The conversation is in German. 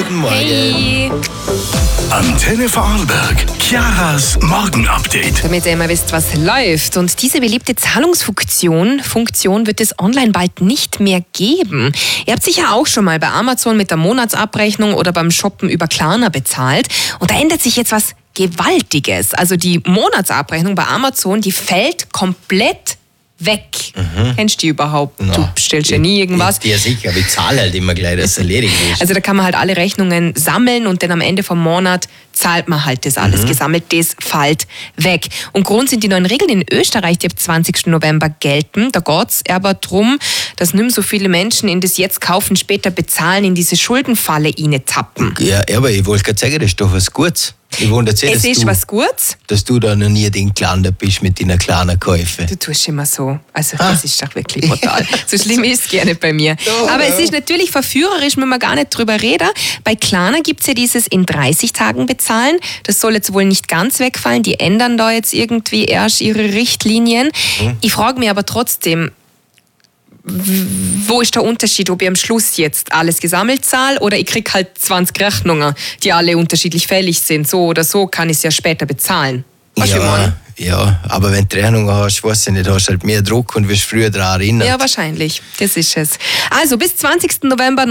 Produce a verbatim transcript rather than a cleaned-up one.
Guten Morgen. Hey. Antenne Vorarlberg, Chiaras Morgenupdate. Damit ihr immer wisst, was läuft. Und diese beliebte Zahlungsfunktion Funktion wird es online bald nicht mehr geben. Ihr habt sicher auch schon mal bei Amazon mit der Monatsabrechnung oder beim Shoppen über Klarna bezahlt. Und da ändert sich jetzt was Gewaltiges. Also die Monatsabrechnung bei Amazon, die fällt komplett weg. Mhm. Kennst du die überhaupt? No. Du bestellst ja nie irgendwas. Ja, sicher, aber ich zahle halt immer gleich, dass es erledigt ist. Also da kann man halt alle Rechnungen sammeln und dann am Ende vom Monat zahlt man halt das alles. Mhm. Gesammelt, das fällt weg. Und Grund sind die neuen Regeln in Österreich, die ab zwanzigsten November gelten. Da geht es aber darum, dass nicht mehr so viele Menschen in das jetzt kaufen, später bezahlen, in diese Schuldenfalle tappen. Ja, aber ich wollte gerade sagen, das ist doch was Gutes. Ich wundere sich, Es dass ist du, was Gutes. dass du da noch nie den Kleinen bist mit deinen kleinen Käufen. Du tust immer so. Also Ah. das ist doch wirklich brutal. So schlimm ist es gar nicht bei mir. Doch, Aber ja. es ist natürlich verführerisch, wenn man gar nicht drüber reden. Bei Klarna gibt es ja dieses in dreißig Tagen bezahlen. Das soll jetzt wohl nicht ganz wegfallen. Die ändern da jetzt irgendwie erst ihre Richtlinien. Mhm. Ich frage mich aber trotzdem, wo ist der Unterschied, ob ich am Schluss jetzt alles gesammelt zahle oder ich kriege halt zwanzig Rechnungen, die alle unterschiedlich fällig sind. So oder so kann ich es ja später bezahlen. Was Ja, ja, aber wenn du die Rechnung hast, weißt du nicht, hast du halt mehr Druck und wirst früher daran erinnert. Ja, wahrscheinlich. Das ist es. Also bis zwanzigsten November